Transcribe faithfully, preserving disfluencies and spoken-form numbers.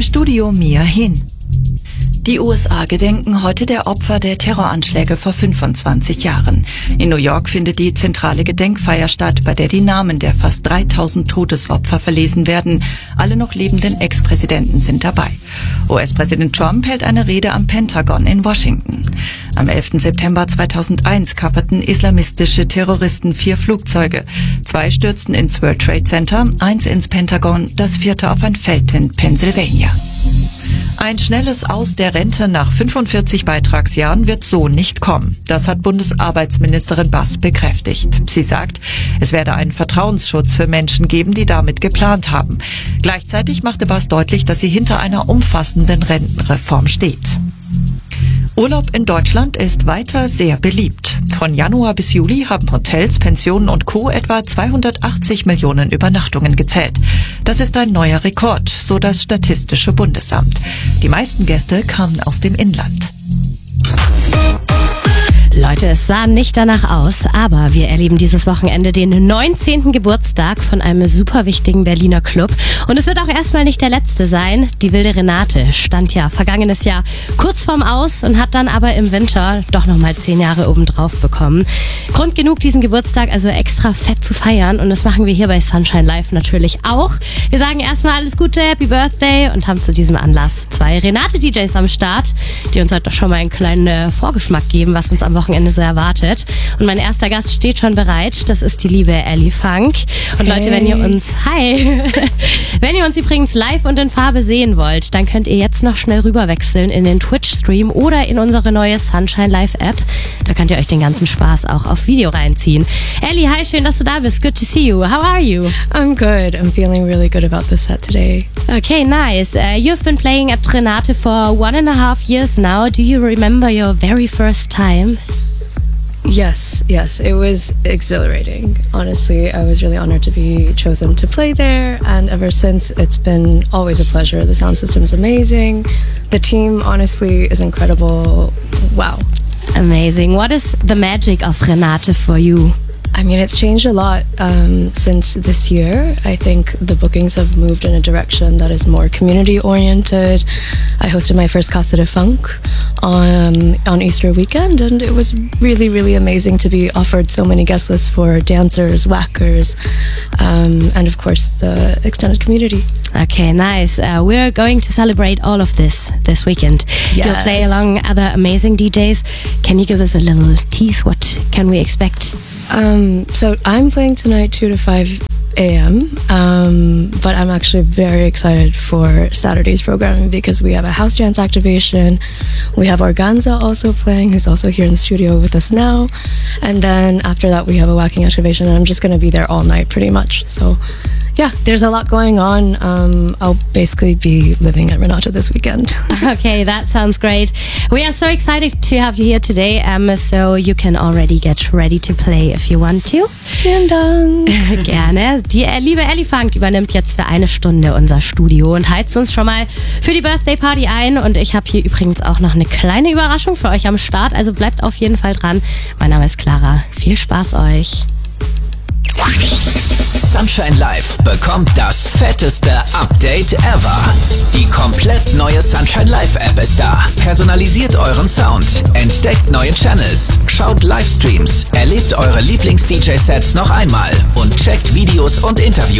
Im Studio Mia Hin. Die U S A gedenken heute der Opfer der Terroranschläge vor fünfundzwanzig Jahren. In New York findet die zentrale Gedenkfeier statt, bei der die Namen der fast dreitausend Todesopfer verlesen werden. Alle noch lebenden Ex-Präsidenten sind dabei. U S-Präsident Trump hält eine Rede am Pentagon in Washington. Am elften September zweitausendeins kapperten islamistische Terroristen vier Flugzeuge. Zwei stürzten ins World Trade Center, eins ins Pentagon, das vierte auf ein Feld in Pennsylvania. Ein schnelles Aus der Rente nach fünfundvierzig Beitragsjahren wird so nicht kommen. Das hat Bundesarbeitsministerin Bass bekräftigt. Sie sagt, es werde einen Vertrauensschutz für Menschen geben, die damit geplant haben. Gleichzeitig machte Bass deutlich, dass sie hinter einer umfassenden Rentenreform steht. Urlaub in Deutschland ist weiter sehr beliebt. Von Januar bis Juli haben Hotels, Pensionen und Co. etwa zweihundertachtzig Millionen Übernachtungen gezählt. Das ist ein neuer Rekord, so das Statistische Bundesamt. Die meisten Gäste kamen aus dem Inland. Leute, es sah nicht danach aus, aber wir erleben dieses Wochenende den neunzehnten Geburtstag von einem super wichtigen Berliner Club. Und es wird auch erstmal nicht der letzte sein. Die Wilde Renate stand ja vergangenes Jahr kurz vorm Aus und hat dann aber im Winter doch nochmal zehn Jahre obendrauf bekommen. Grund genug, diesen Geburtstag also extra fett zu feiern. Und das machen wir hier bei Sunshine Live natürlich auch. Wir sagen erstmal alles Gute, Happy Birthday und haben zu diesem Anlass zwei Renate-D Js am Start, die uns heute doch schon mal einen kleinen äh, Vorgeschmack geben, was uns am Wochenende so erwartet. Und mein erster Gast steht schon bereit. Das ist die liebe Ellie Funk. Und hey. Leute, wenn ihr uns, hi, wenn ihr uns übrigens live und in Farbe sehen wollt, dann könnt ihr jetzt noch schnell rüberwechseln in den Twitch-Stream oder in unsere neue Sunshine Live-App. Da könnt ihr euch den ganzen Spaß auch auf Video reinziehen. Ellie, hi, schön, dass du da bist. Good to see you. How are you? I'm good. I'm feeling really good about this set today. Okay, nice. Uh, you've been playing at Renate for one and a half years now. Do you remember your very first time? Yes, yes, it was exhilarating. Honestly, I was really honored to be chosen to play there, and ever since, it's been always a pleasure. The sound system's amazing. The team, honestly, is incredible. Wow. Amazing. What is the magic of Renate for you? I mean, it's changed a lot um, since this year. I think the bookings have moved in a direction that is more community-oriented. I hosted my first Casa de Funk on, on Easter weekend, and it was really, really amazing to be offered so many guest lists for dancers, whackers, um, and of course the extended community. Okay, nice. Uh, we're going to celebrate all of this this weekend. Yes. You'll play along other amazing D Js. Can you give us a little tease? What can we expect? Um, so I'm playing tonight two to five a.m. Um, but I'm actually very excited for Saturday's programming because we have a house dance activation. We have Organza also playing, who's also here in the studio with us now. And then after that, we have a whacking activation, and I'm just going to be there all night pretty much. So yeah, there's a lot going on. Um, I'll basically be living at Renate this weekend. Okay, that sounds great. We are so excited to have you here today, um, so you can already get ready to play if you want to. Vielen Dank. Gerne. Die äh, liebe Ellie Funk übernimmt jetzt für eine Stunde unser Studio und heizt uns schon mal für die Birthday Party ein. Und ich habe hier übrigens auch noch eine kleine Überraschung für euch am Start, also bleibt auf jeden Fall dran. Mein Name ist Clara. Viel Spaß euch. Sunshine Live bekommt das fetteste Update ever. Die komplett neue Sunshine Live App ist da. Personalisiert euren Sound, entdeckt neue Channels, schaut Livestreams, erlebt eure Lieblings-D J-Sets noch einmal und checkt Videos und Interviews.